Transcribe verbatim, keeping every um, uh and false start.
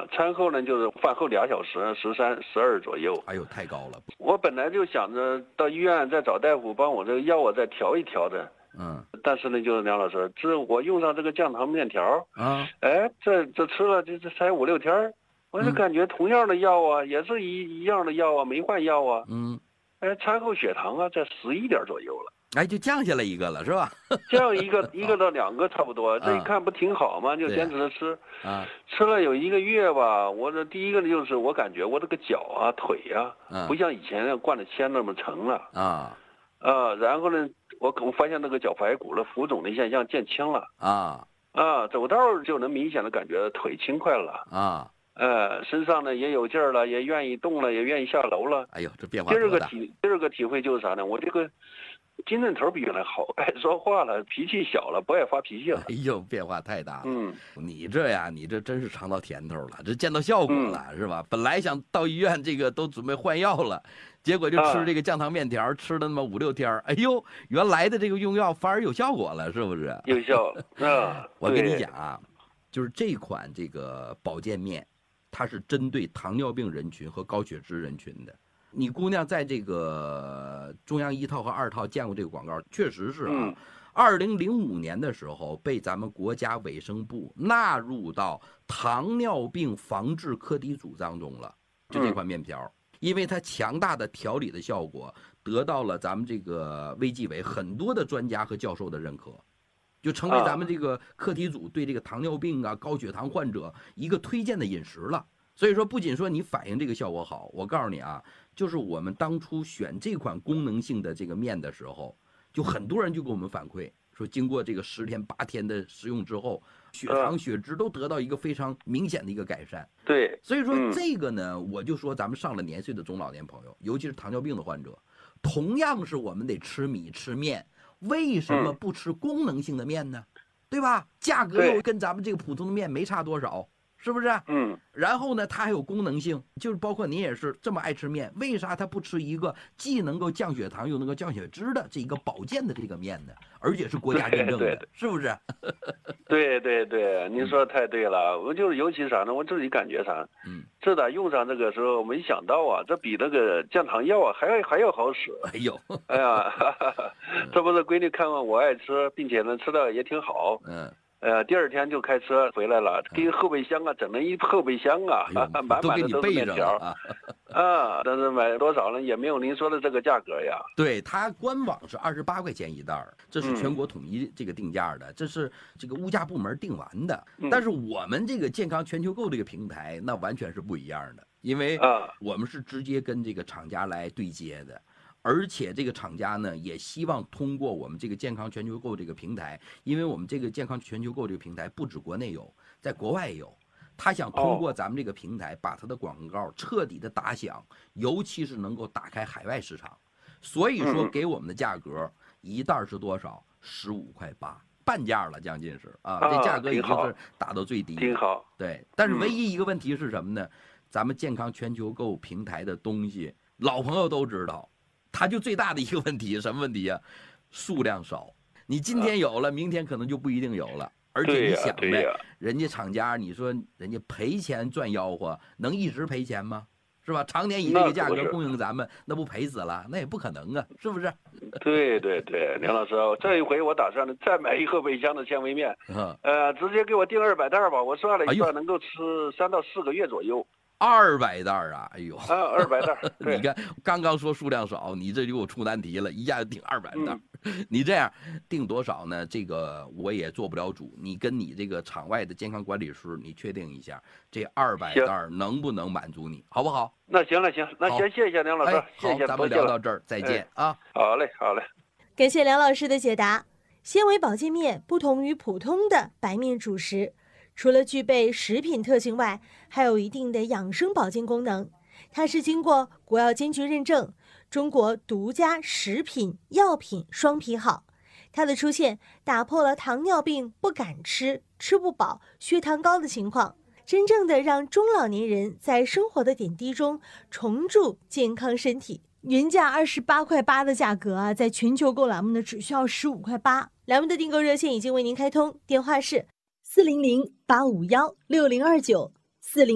餐后呢就是饭后俩小时，十三、十二左右。 哎呦，太高了。 我本来就想着到医院再找大夫帮我这个药啊再调一调的。 嗯， 但是呢，就是梁老师，这我用上这个降糖面条啊， 哎，这这吃了这这才五六天，我就感觉同样的药啊，嗯、也是一一样的药啊，没换药啊， 嗯， 哎，餐后血糖啊在十一点左右了， 哎，就降下来一个了，是吧？ 降一个一个到两个差不多，这一看不挺好吗？就坚持着吃， 啊， 吃了有一个月吧，我这第一个呢就是我感觉我这个脚啊腿啊， 啊不像以前灌的铅那么沉了啊。 啊，然后呢，我可发现那个脚踝骨的浮肿的现象减轻了啊啊，走道就能明显的感觉腿轻快了啊， 呃，身上呢也有劲儿了，也愿意动了，也愿意下楼了。 哎呦，这变化第二个多大！ 体第二个体会就是啥呢？我这个精神头比原来好，爱说话了，脾气小了，不爱发脾气了。 哎呦，变化太大了。 嗯， 你这呀，你这真是尝到甜头了，这见到效果了、嗯、是吧？本来想到医院这个都准备换药了。结果就吃这个降糖面条，啊、吃了那么五六天，哎呦，原来的这个用药反而有效果了，是不是？ 有效啊！ 我跟你讲啊，就是这款这个保健面，它是针对糖尿病人群和高血脂人群的。你姑娘在这个中央一套和二套见过这个广告，确实是啊。二零零五年的时候，被咱们国家卫生部纳入到糖尿病防治课题组当中了，就这款面条。嗯，因为它强大的调理的效果得到了咱们这个卫计委很多的专家和教授的认可，就成为咱们这个课题组对这个糖尿病啊、高血糖患者一个推荐的饮食了。所以说，不仅说你反映这个效果好，我告诉你啊，就是我们当初选这款功能性的这个面的时候，就很多人就给我们反馈说，经过这个十天八天的食用之后，血糖血脂都得到一个非常明显的一个改善。 对， 所以说这个呢，我就说咱们上了年岁的中老年朋友，尤其是糖尿病的患者，同样是我们得吃米吃面，为什么不吃功能性的面呢？对吧？价格又跟咱们这个普通的面没差多少，是不是？ 嗯。 然后呢，它还有功能性，就是包括您也是这么爱吃面，为啥他不吃一个既能够降血糖又能够降血脂的这一个保健的这个面呢？而且是国家认证的， 对对是不是？ 对对对，您说的太对了。我就是尤其啥呢？我自己感觉啥？嗯，自打用上这个时候，没想到啊，这比那个降糖药啊还要还要好使。 哎呦， 哎呀，哈哈哈，这不是闺女看看我爱吃，并且呢吃的也挺好。嗯。呃，第二天就开车回来了，给后备箱啊整了一后备箱啊， 哎、 满满的都是面条啊。 啊，但是买多少呢？也没有您说的这个价格呀。 对，它官网是二十八块钱一袋儿，这是全国统一这个定价的，嗯、这是这个物价部门定完的。嗯、但是我们这个健康全球购这个平台，那完全是不一样的，因为我们是直接跟这个厂家来对接的。而且这个厂家呢，也希望通过我们这个健康全球购这个平台，因为我们这个健康全球购这个平台不止国内有，在国外也有，他想通过咱们这个平台把他的广告彻底的打响，尤其是能够打开海外市场。所以说给我们的价格一袋是多少？十五块八，半价了，将近是啊，这价格已经是打到最低了。 挺好。 对，但是唯一一个问题是什么呢？咱们健康全球购平台的东西，老朋友都知道。它就最大的一个问题，什么问题啊？数量少，你今天有了，明天可能就不一定有了。而且你想呗，人家厂家，你说人家赔钱赚吆喝，能一直赔钱吗？是吧？常年以这个价格供应咱们，那不赔死了？那也不可能啊，是不是？ 对对对，梁老师，这一回我打算再买一后备箱的纤维面，呃，直接给我订二百袋吧，我算了一算，能够吃三到四个月左右。 二百袋啊！哎呦， 啊，二百袋！ 你看，刚刚说数量少，你这就给我出难题了，一下就订二百袋。嗯、你这样订多少呢？这个我也做不了主。你跟你这个场外的健康管理师，你确定一下，这二百袋能不能满足你，好不好？ 那行了，行，那先谢谢梁老师， 哎、 谢谢， 咱们聊到这儿，再见、哎、啊！ 好嘞，好嘞。 感谢梁老师的解答。纤维保健面不同于普通的白面主食。除了具备食品特性外，还有一定的养生保健功能。它是经过国药监局认证，中国独家食品药品双批号。它的出现打破了糖尿病不敢吃、吃不饱、血糖高的情况，真正的让中老年人在生活的点滴中重铸健康身体。原价二十八块八的价格啊，在全球购栏目呢只需要十五块八。栏目的订购热线已经为您开通，电话是四零零八五幺六零二九